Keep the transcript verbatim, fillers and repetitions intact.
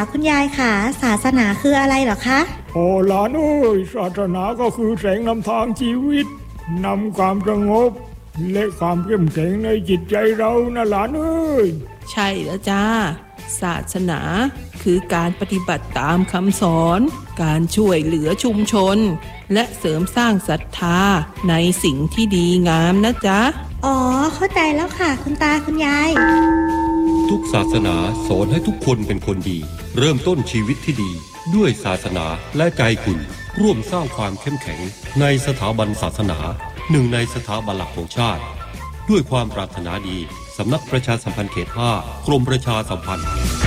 คุณยายค่ะศาสนาคืออะไรเหรอคะโอ้หลานเอ้ยศาสนาก็คือแสงนำทางชีวิตนำความสงบและความเข้มแข็งในจิตใจเรานะหลานเอ้ยใช่แล้วจ้าศาสนาคือการปฏิบัติตามคำสอนการช่วยเหลือชุมชนและเสริมสร้างศรัทธาในสิ่งที่ดีงามนะจ๊ะอ๋อเข้าใจแล้วค่ะคุณตาคุณยายทุกศาสนาสอนให้ทุกคนเป็นคนดีเริ่มต้นชีวิตที่ดีด้วยศาสนาและใจคุณร่วมสร้างความเข้มแข็งในสถาบันศาสนาหนึ่งในสถาบันหลักของชาติด้วยความปรารถนาดีสำนักประชาสัมพันธ์เขตห้ากรมประชาสัมพันธ์